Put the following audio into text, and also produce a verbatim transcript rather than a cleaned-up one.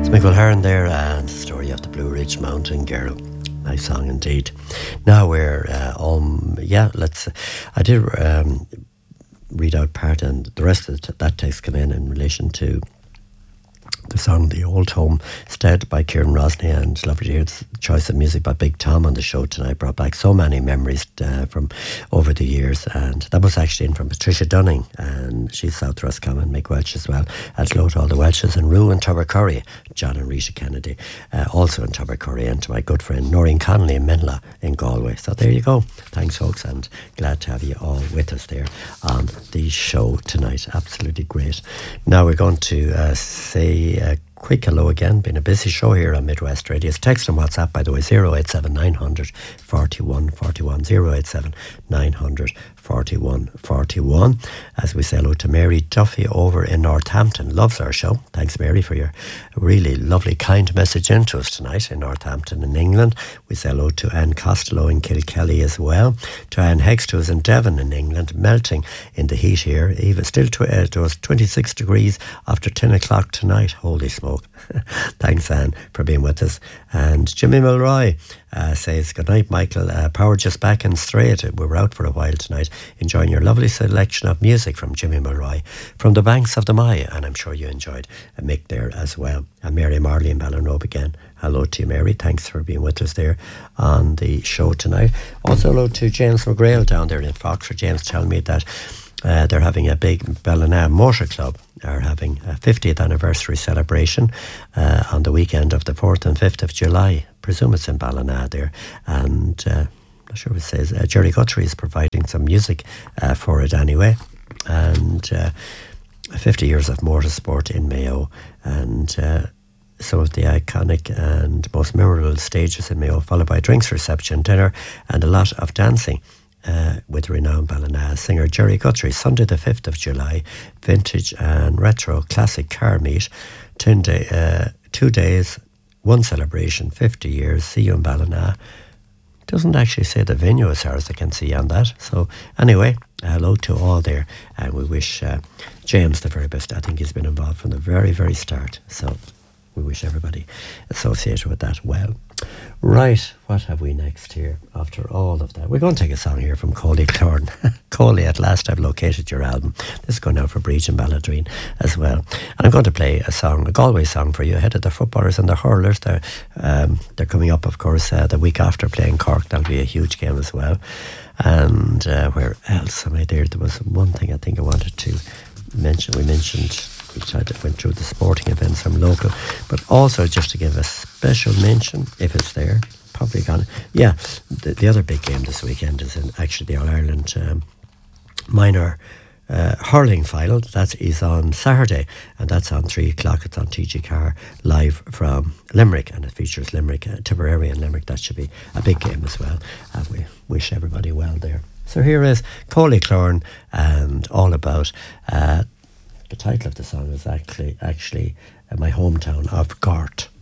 Michael Hearn there, and the story of the Blue Ridge Mountain Girl. Nice song indeed. Now we're uh, um yeah let's I did um, read out part, and the rest of that text came in in relation to the song The Old Homestead by Kieran Rosny, and lovely to hear the choice of music by Big Tom on the show tonight. Brought back so many memories uh, from over the years, and that was actually in from Patricia Dunning, and she's South Roscommon, Mick Welch as well, and hello to all the Welches, and Rue and Tubbercurry, John and Rita Kennedy, uh, also in Tubbercurry, and to my good friend Noreen Connolly in Menla in Galway. So there you go. Thanks folks, and glad to have you all with us there on the show tonight. Absolutely great. Now we're going to uh, say a quick hello again. Been a busy show here on Midwest Radio. Text and WhatsApp, by the way, zero eight seven nine hundred forty-one forty-one, zero eight seven nine hundred forty-one forty-one. As we say hello to Mary Duffy over in Northampton. Loves our show. Thanks, Mary, for your really lovely, kind message into us tonight in Northampton in England. We say hello to Anne Costello in Kilkelly as well. To Anne Hext, who's in Devon in England, melting in the heat here. Even still, to, uh, it was twenty-six degrees after ten o'clock tonight. Holy smoke. Thanks, Anne, for being with us. And Jimmy Milroy uh, says, good night, Michael. Uh, power just back and straight. We were out for a while tonight, enjoying your lovely selection of music from Jimmy Milroy from the banks of the Maya, and I'm sure you enjoyed a Mick there as well. And Mary Marley in Ballinrobe again. Hello to you, Mary. Thanks for being with us there on the show tonight. Also hello to James McGrail down there in Foxford. James telling me that Uh, they're having a big Ballina Motor Club are having a fiftieth anniversary celebration uh, on the weekend of the fourth and fifth of July. Presume it's in Ballina there, and uh, I'm not sure what it says. Uh, Jerry Guthrie is providing some music uh, for it anyway, and uh, fifty years of motorsport in Mayo, and uh, some of the iconic and most memorable stages in Mayo, followed by a drinks reception, dinner, and a lot of dancing. Uh, with renowned Ballina singer Jerry Guthrie. Sunday the fifth of July, vintage and retro classic car meet. Ten day, uh, two days, one celebration, fifty years. See you in Ballina. Doesn't actually say the venue as far as I can see on that. So anyway, hello to all there, and we wish uh, James the very best. I think he's been involved from the very, very start. So we wish everybody associated with that well. Right, what have we next here after all of that? We're going to take a song here from Coley Clorn. Coley, at last I've located your album. This is going out for Breach and Balladrine as well. And I'm going to play a song, a Galway song for you, ahead of the footballers and the hurlers. They're, um, they're coming up, of course, uh, the week after playing Cork. That'll be a huge game as well. And uh, where else am I there? There was one thing I think I wanted to mention. We mentioned... We tried to went through the sporting events from local, but also just to give a special mention, if it's there, probably gone. Yeah, the, the other big game this weekend is in actually the All Ireland um, minor uh, hurling final. That is on Saturday, and that's on three o'clock. It's on T G Car live from Limerick, and it features Limerick, uh, Tipperary, and Limerick. That should be a big game as well, and we wish everybody well there. So here is Coley Clorn and All About. Uh, The title of the song is actually actually uh, My Hometown of Gort.